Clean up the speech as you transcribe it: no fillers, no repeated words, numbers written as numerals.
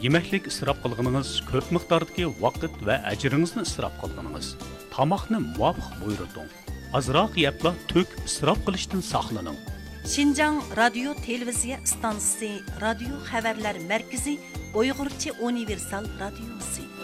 Yeməklik israf qilganingiz, ko'p miqdordagi vaqt va ajringizni israf qilganingiz. Tamoqni muvofiq buyurting. Azroq yebla to'k israf qilishdan saqlaning. Şinjan Radio Televiziya stansiyasi, Radio xabarlar markazi, Uyg'urcha universal radiosi.